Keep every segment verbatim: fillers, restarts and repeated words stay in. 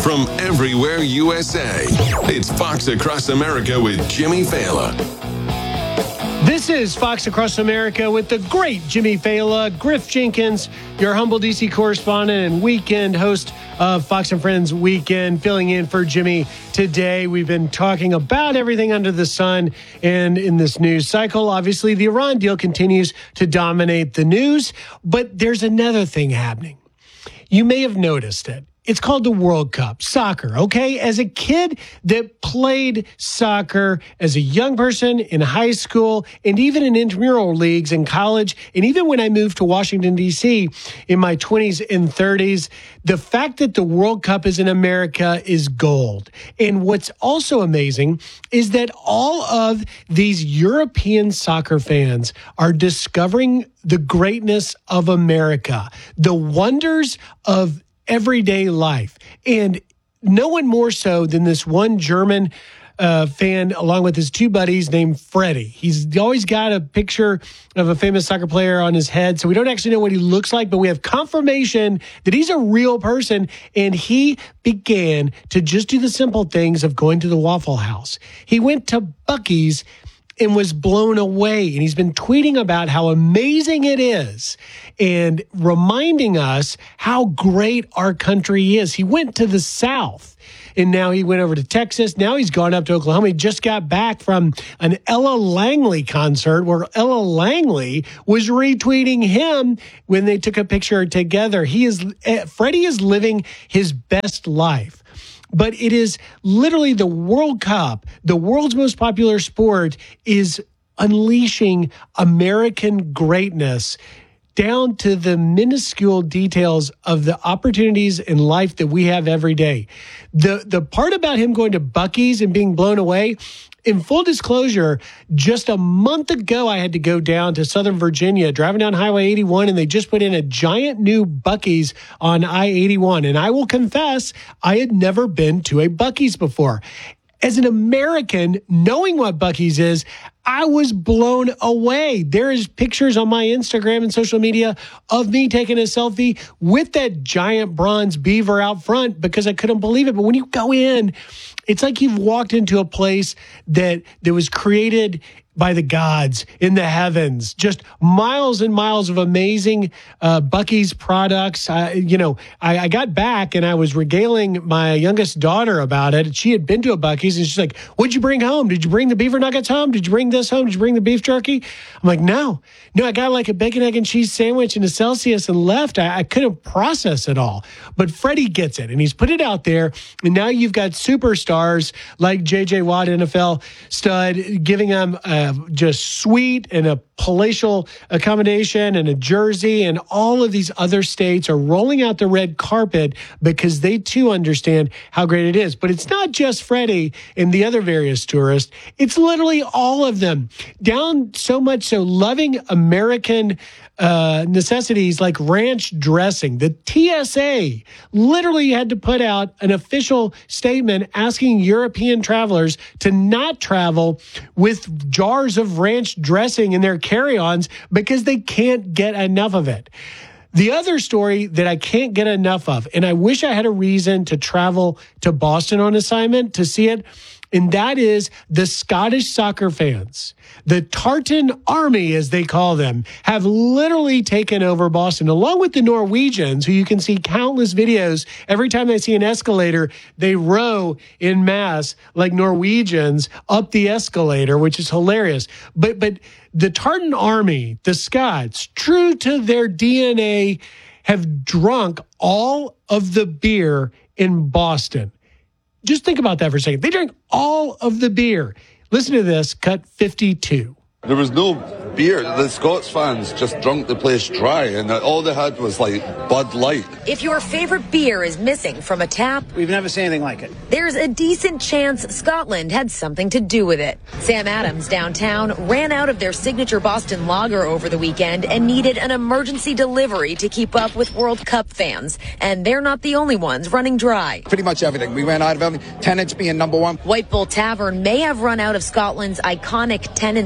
from everywhere U S A. It's Fox Across America with Jimmy Fallon. This is Fox Across America with the great Jimmy Fallon, Griff Jenkins, your humble D C correspondent and weekend host of Fox and Friends Weekend, filling in for Jimmy today. We've been talking about everything under the sun, and in this news cycle, obviously the Iran deal continues to dominate the news, but there's another thing happening. You may have noticed it. It's called the World Cup, soccer, okay? As a kid that played soccer as a young person in high school and even in intramural leagues in college, and even when I moved to Washington, D C in my twenties and thirties, the fact that the World Cup is in America is gold. And what's also amazing is that all of these European soccer fans are discovering the greatness of America, the wonders of everyday life. And no one more so than this one German uh, fan, along with his two buddies named Freddie. He's always got a picture of a famous soccer player on his head, so we don't actually know what he looks like, but we have confirmation that he's a real person, and he began to just do the simple things of going to the Waffle House. He went to Buc-ee's and was blown away. And he's been tweeting about how amazing it is and reminding us how great our country is. He went to the South, and now he went over to Texas. Now he's gone up to Oklahoma. He just got back from an Ella Langley concert where Ella Langley was retweeting him when they took a picture together. He is, Freddie is living his best life. But it is literally the World Cup, the world's most popular sport, is unleashing American greatness down to the minuscule details of the opportunities in life that we have every day. The the part about him going to Buc-ee's and being blown away, in full disclosure, just a month ago, I had to go down to Southern Virginia, driving down Highway eighty-one, and they just put in a giant new Buc-ee's on I eighty-one. And I will confess, I had never been to a Buc-ee's before. As an American, knowing what Buc-ee's is, I was blown away. There is pictures on my Instagram and social media of me taking a selfie with that giant bronze beaver out front because I couldn't believe it. But when you go in, it's like you've walked into a place that, that was created by the gods in the heavens. Just miles and miles of amazing uh, Buc-ee's products. I, you know, I, I got back and I was regaling my youngest daughter about it. She had been to a Buc-ee's and she's like, "What'd you bring home? Did you bring the beaver nuggets home? Did you bring this home? Did you bring the beef jerky?" I'm like, no, no, I got like a bacon, egg, and cheese sandwich and a Celsius and left. I, I couldn't process it all. But Freddie gets it and he's put it out there. And now you've got superstars like J J Watt, N F L stud, giving them uh, just suite and a palatial accommodation and a jersey, and all of these other states are rolling out the red carpet because they too understand how great it is. But it's not just Freddie and the other various tourists. It's literally all of them, down so much so loving American uh, necessities like ranch dressing. The T S A literally had to put out an official statement asking European travelers to not travel with jars of ranch dressing in their carry-ons because they can't get enough of it. The other story that I can't get enough of, and I wish I had a reason to travel to Boston on assignment to see it, and that is the Scottish soccer fans. The Tartan Army, as they call them, have literally taken over Boston, along with the Norwegians, who you can see countless videos. Every time they see an escalator, they row in mass like Norwegians up the escalator, which is hilarious. But but the Tartan Army, the Scots, true to their D N A, have drunk all of the beer in Boston. Just think about that for a second. They drank all of the beer. Listen to this, cut fifty-two. There was no beer. The Scots fans just drunk the place dry, and all they had was like Bud Light. If your favorite beer is missing from a tap, we've never seen anything like it. There's a decent chance Scotland had something to do with it. Sam Adams downtown ran out of their signature Boston lager over the weekend and needed an emergency delivery to keep up with World Cup fans. And they're not the only ones running dry. Pretty much everything. We ran out of everything. Tennant's being number one. White Bull Tavern may have run out of Scotland's iconic Tennant's beer,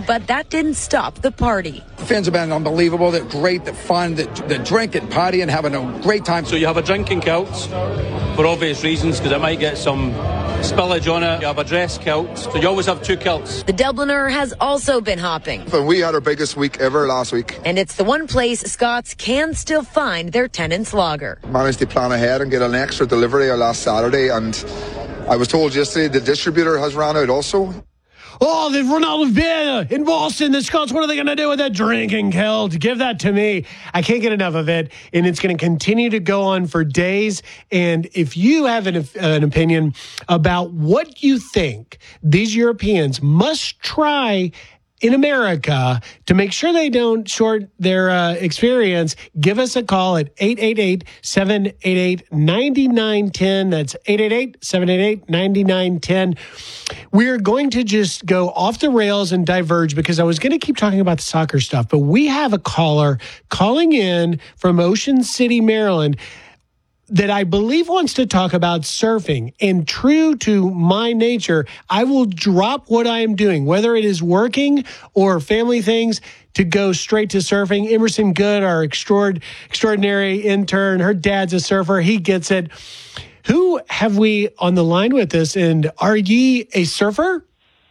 but that didn't stop the party. The fans have been unbelievable. They're great. They're fun. They're, they're drinking, partying, having a great time. So you have a drinking kilt for obvious reasons, because it might get some spillage on it. You have a dress kilt, so you always have two kilts. The Dubliner has also been hopping. And we had our biggest week ever last week. And it's the one place Scots can still find their Tennent's Lager. Managed to plan ahead and get an extra delivery last Saturday, and I was told yesterday the distributor has ran out also. Oh, they've run out of beer in Boston. The Scots, what are they going to do with that drinking kilt? Give that to me. I can't get enough of it, and it's going to continue to go on for days. And if you have an, an opinion about what you think these Europeans must try in America to make sure they don't short their uh, experience, give us a call at eight eight eight, seven eight eight, nine nine one zero. That's eight eight eight, seven eight eight, nine nine one zero. We're going to just go off the rails and diverge because I was going to keep talking about the soccer stuff, but we have a caller calling in from Ocean City, Maryland, that I believe wants to talk about surfing. And true to my nature, I will drop what I am doing, whether it is working or family things, to go straight to surfing. Emerson Good, our extraord- extraordinary intern, her dad's a surfer. He gets it. Who have we on the line with us? And are ye a surfer?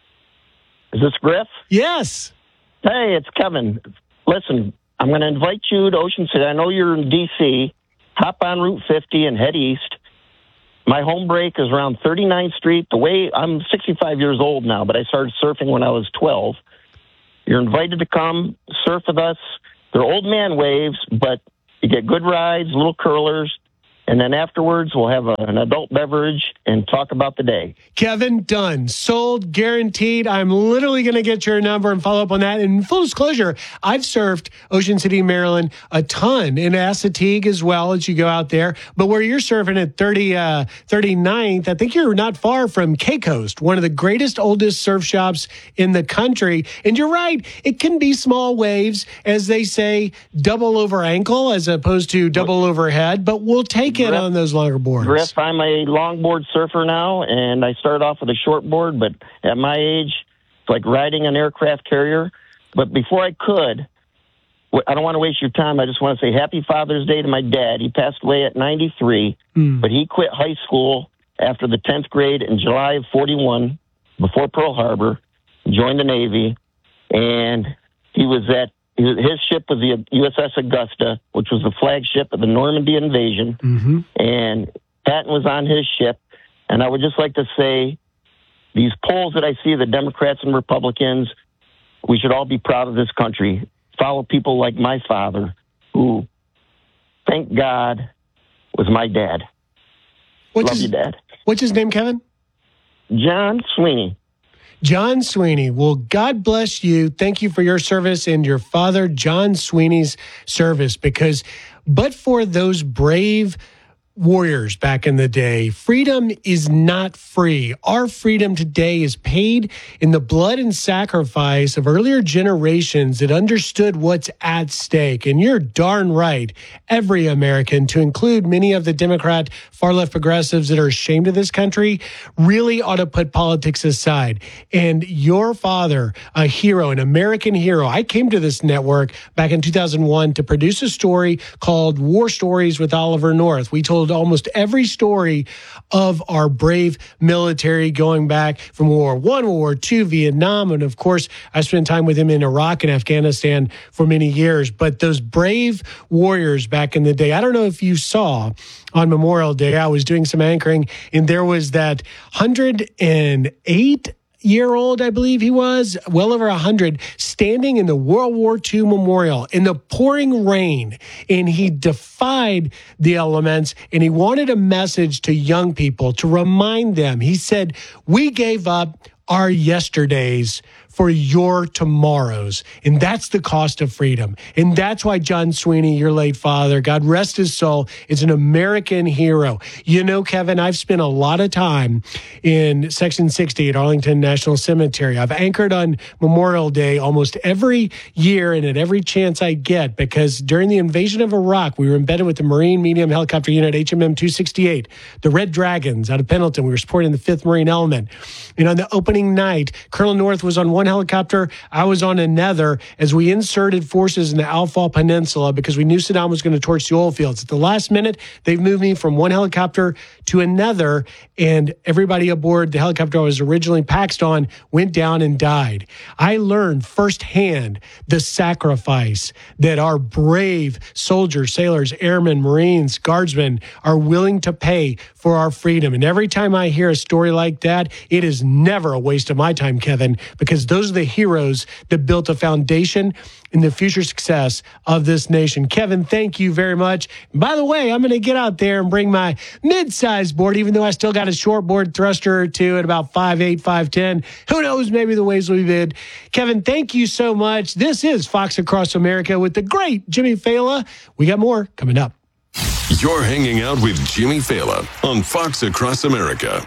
Is this Griff? Yes. Hey, it's Kevin. Listen, I'm going to invite you to Ocean City. I know you're in D C Hop on Route fifty and head east. My home break is around thirty-ninth Street. The way I'm sixty-five years old now, but I started surfing when I was twelve. You're invited to come surf with us. They're old man waves, but you get good rides, little curlers. And then afterwards, we'll have a, an adult beverage and talk about the day. Kevin, done. Sold, guaranteed. I'm literally going to get your number and follow up on that. And full disclosure, I've surfed Ocean City, Maryland a ton, in Assateague as well as you go out there. But where you're surfing at thirty, uh, thirty-ninth, I think you're not far from K-Coast, one of the greatest, oldest surf shops in the country. And you're right, it can be small waves, as they say, double over ankle as opposed to double overhead, but we'll take it on those longer boards. Griff, I'm a longboard surfer now, and I started off with a short board, but at my age, it's like riding an aircraft carrier. But before I could, I don't want to waste your time. I just want to say Happy Father's Day to my dad. He passed away at ninety-three, mm. but he quit high school after the tenth grade in July of forty-one, before Pearl Harbor, joined the Navy, and he was at his ship was the U S S Augusta, which was the flagship of the Normandy invasion, mm-hmm. and Patton was on his ship. And I would just like to say, these polls that I see, the Democrats and Republicans, we should all be proud of this country. Follow people like my father, who, thank God, was my dad. What's Love his, you, Dad. What's his name, Kevin? John Sweeney. John Sweeney. Well, God bless you. Thank you for your service and your father, John Sweeney's service, because but for those brave warriors back in the day, freedom is not free. Our freedom today is paid in the blood and sacrifice of earlier generations that understood what's at stake. And you're darn right, every American, to include many of the Democrat far-left progressives that are ashamed of this country, really ought to put politics aside. And your father, a hero, an American hero. I came to this network back in two thousand one to produce a story called War Stories with Oliver North. We told almost every story of our brave military going back from World War One, World War Two, Vietnam, and of course, I spent time with him in Iraq and Afghanistan for many years. But those brave warriors back in the day, I don't know if you saw on Memorial Day, I was doing some anchoring, and there was that one hundred eight year old, I believe he was, well over one hundred, standing in the World War Two memorial in the pouring rain. And he defied the elements, and he wanted a message to young people to remind them. He said, we gave up our yesterdays for your tomorrows. And that's the cost of freedom. And that's why John Sweeney, your late father, God rest his soul, is an American hero. You know, Kevin, I've spent a lot of time in Section sixty at Arlington National Cemetery. I've anchored on Memorial Day almost every year and at every chance I get, because during the invasion of Iraq, we were embedded with the Marine Medium Helicopter Unit H M M two sixty-eight, the Red Dragons out of Pendleton. We were supporting the fifth Marine Element. And on the opening night, Colonel North was on one one helicopter. I was on another as we inserted forces in the Al-Faw Peninsula because we knew Saddam was going to torch the oil fields. At the last minute, they've moved me from one helicopter to another, and everybody aboard the helicopter I was originally paxed on went down and died. I learned firsthand the sacrifice that our brave soldiers, sailors, airmen, Marines, guardsmen are willing to pay for our freedom. And every time I hear a story like that, it is never a waste of my time, Kevin, because those are the heroes that built a foundation in the future success of this nation. Kevin, thank you very much. And by the way, I'm going to get out there and bring my mid-size board, even though I still got a short board thruster or two at about five eight, five ten. Who knows? Maybe the waves will be bid. Kevin, thank you so much. This is Fox Across America with the great Jimmy Fela. We got more coming up. You're hanging out with Jimmy Fela on Fox Across America.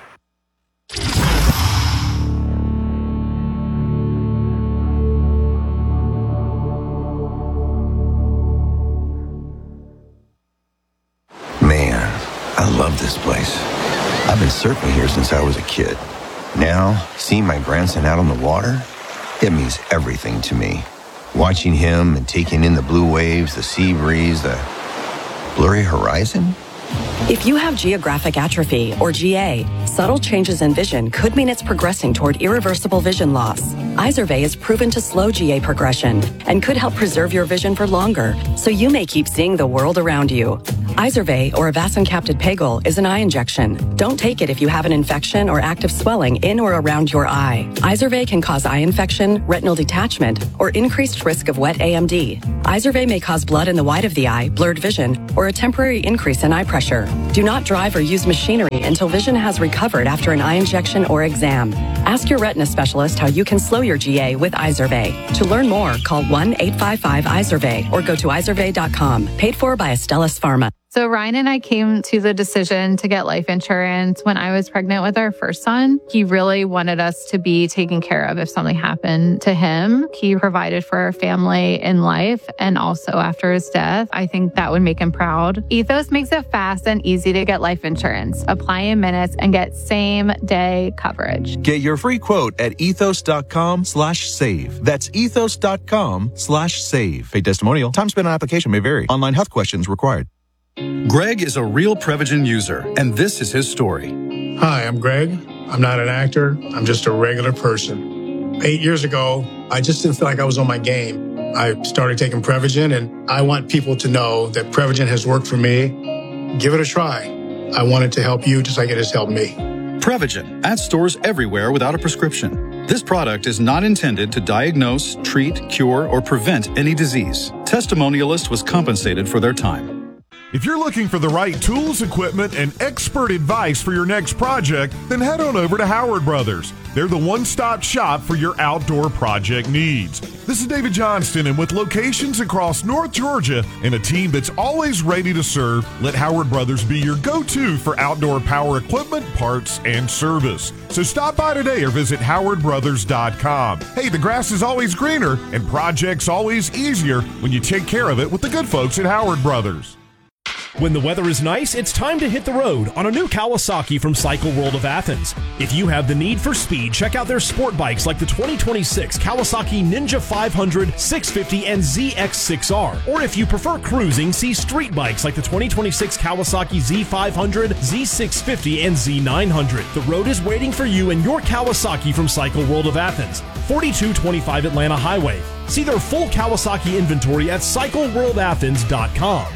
Man, I love this place. I've been surfing here since I was a kid. Now, seeing my grandson out on the water, it means everything to me. Watching him and taking in the blue waves, the sea breeze, the blurry horizon. If you have geographic atrophy, or G A, subtle changes in vision could mean it's progressing toward irreversible vision loss. Izervay is proven to slow G A progression and could help preserve your vision for longer, so you may keep seeing the world around you. Izervay, or avacincaptad pegol, is an eye injection. Don't take it if you have an infection or active swelling in or around your eye. Izervay can cause eye infection, retinal detachment, or increased risk of wet A M D. Izervay may cause blood in the white of the eye, blurred vision, or a temporary increase in eye pressure. Do not drive or use machinery until vision has recovered after an eye injection or exam. Ask your retina specialist how you can slow your G A with Izervay. To learn more, call one eight five five Izervay or go to izervay dot com. Paid for by Astellas Pharma. So Ryan and I came to the decision to get life insurance when I was pregnant with our first son. He really wanted us to be taken care of if something happened to him. He provided for our family in life and also after his death. I think that would make him proud. Ethos makes it fast and easy to get life insurance. Apply in minutes and get same day coverage. Get your free quote at ethos.com slash save. That's ethos.com slash save. Paid testimonial. Time spent on application may vary. Online health questions required. Greg is a real Prevagen user, and this is his story. Hi, I'm Greg. I'm not an actor. I'm just a regular person. Eight years ago, I just didn't feel like I was on my game. I started taking Prevagen, and I want people to know that Prevagen has worked for me. Give it a try. I want it to help you just like it has helped me. Prevagen, at stores everywhere without a prescription. This product is not intended to diagnose, treat, cure, or prevent any disease. Testimonialist was compensated for their time. If you're looking for the right tools, equipment, and expert advice for your next project, then head on over to Howard Brothers. They're the one-stop shop for your outdoor project needs. This is David Johnston, and with locations across North Georgia and a team that's always ready to serve, let Howard Brothers be your go-to for outdoor power equipment, parts, and service. So stop by today or visit howard brothers dot com. Hey, the grass is always greener, and projects always easier when you take care of it with the good folks at Howard Brothers. When the weather is nice, it's time to hit the road on a new Kawasaki from Cycle World of Athens. If you have the need for speed, check out their sport bikes like the twenty twenty-six Kawasaki Ninja five hundred, six fifty, and Z X six R. Or if you prefer cruising, see street bikes like the twenty twenty-six Kawasaki Z five hundred, Z six fifty, and Z nine hundred. The road is waiting for you and your Kawasaki from Cycle World of Athens, forty-two twenty-five Atlanta Highway. See their full Kawasaki inventory at cycle world athens dot com.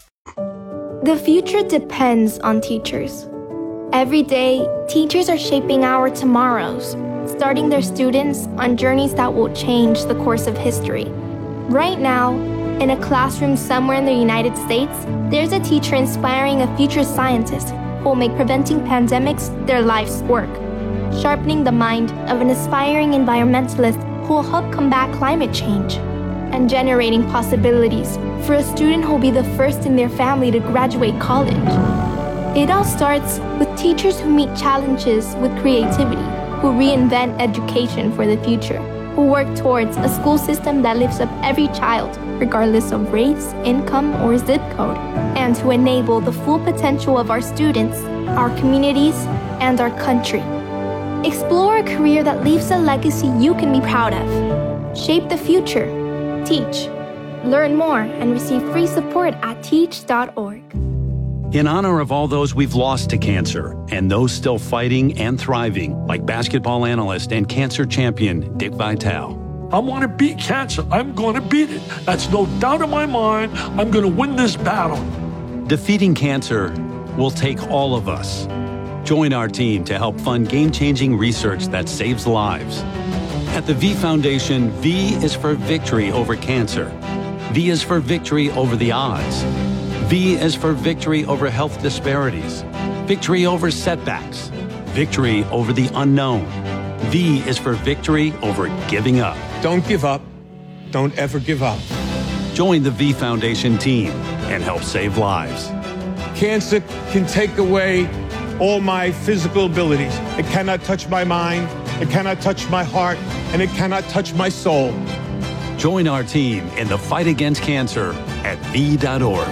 The future depends on teachers. Every day, teachers are shaping our tomorrows, starting their students on journeys that will change the course of history. Right now, in a classroom somewhere in the United States, there's a teacher inspiring a future scientist who will make preventing pandemics their life's work, sharpening the mind of an aspiring environmentalist who will help combat climate change, and generating possibilities for a student who will be the first in their family to graduate college. It all starts with teachers who meet challenges with creativity, who reinvent education for the future, who work towards a school system that lifts up every child, regardless of race, income, or zip code, and who enable the full potential of our students, our communities, and our country. Explore a career that leaves a legacy you can be proud of. Shape the future. Teach. Learn more and receive free support at teach dot org. In honor of all those we've lost to cancer and those still fighting and thriving, like basketball analyst and cancer champion Dick Vitale. I want to beat cancer. I'm going to beat it. That's no doubt in my mind. I'm going to win this battle. Defeating cancer will take all of us. Join our team to help fund game-changing research that saves lives. At the V Foundation, V is for victory over cancer. V is for victory over the odds. V is for victory over health disparities, victory over setbacks, victory over the unknown. V is for victory over giving up. Don't give up. Don't ever give up. Join the V Foundation team and help save lives. Cancer can take away all my physical abilities. It cannot touch my mind, it cannot touch my heart, and it cannot touch my soul. Join our team in the fight against cancer at V dot org.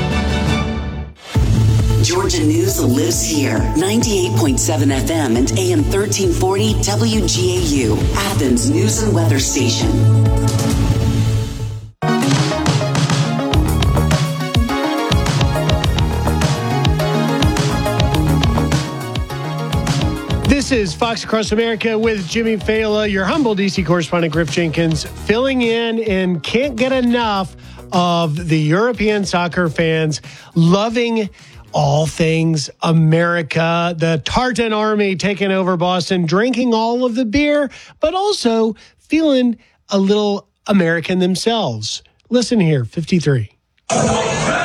Georgia News lives here. ninety-eight point seven F M and A M thirteen forty W G A U, Athens News and Weather Station. This is Fox Across America with Jimmy Fela, your humble D C correspondent, Griff Jenkins, filling in and can't get enough of the European soccer fans loving all things America, the Tartan Army taking over Boston, drinking all of the beer, but also feeling a little American themselves. Listen here, fifty-three.